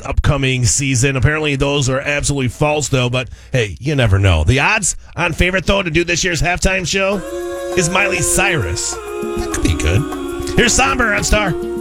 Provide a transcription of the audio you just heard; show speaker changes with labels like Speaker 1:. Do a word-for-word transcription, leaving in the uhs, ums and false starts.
Speaker 1: upcoming season. Apparently, those are absolutely false, though. But hey, you never know. The odds on favorite, though, to do this year's halftime show is Miley Cyrus. That could be good. Here's Somber on Star.